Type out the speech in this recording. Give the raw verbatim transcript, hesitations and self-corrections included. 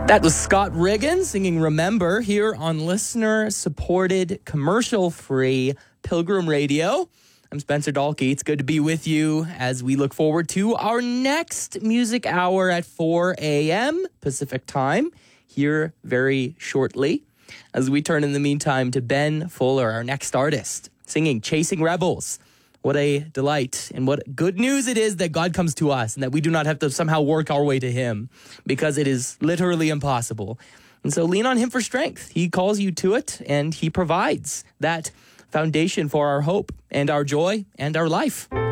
That was Scott Riggin singing Remember here on listener-supported, commercial-free Pilgrim Radio. I'm Spencer Dalkey. It's good to be with you as we look forward to our next music hour at four a.m. Pacific time here very shortly. As we turn in the meantime to Ben Fuller, our next artist, singing Chasing Rebels. What a delight and what good news it is that God comes to us and that we do not have to somehow work our way to him, because it is literally impossible. And so lean on him for strength. He calls you to it, and he provides that foundation for our hope and our joy and our life.